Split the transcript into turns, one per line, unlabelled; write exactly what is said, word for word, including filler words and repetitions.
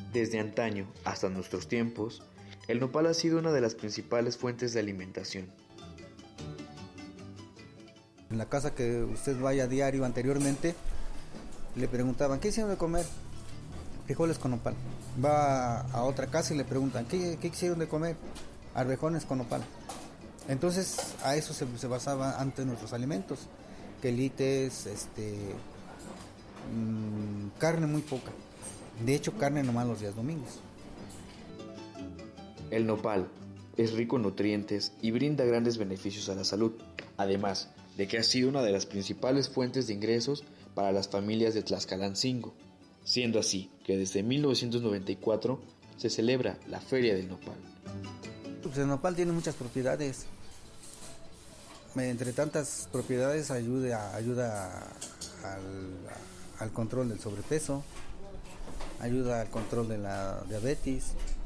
Desde antaño hasta nuestros tiempos, el nopal ha sido una de las principales fuentes de alimentación.
En la casa que usted vaya a diario anteriormente, le preguntaban, ¿qué hicieron de comer? Frijoles con nopal. Va a otra casa y le preguntan, ¿qué, qué hicieron de comer? Arvejones con nopal. Entonces, a eso se, se basaba antes nuestros alimentos. Quelites, este, mmm, carne muy poca. De hecho, carne nomás los días domingos.
El nopal es rico en nutrientes y brinda grandes beneficios a la salud, además de que ha sido una de las principales fuentes de ingresos para las familias de Tlaxcalancingo, siendo así que desde mil novecientos noventa y cuatro se celebra la Feria del Nopal.
Pues el nopal tiene muchas propiedades. Entre tantas propiedades ayuda, ayuda al, al control del sobrepeso, ayuda al control de la diabetes,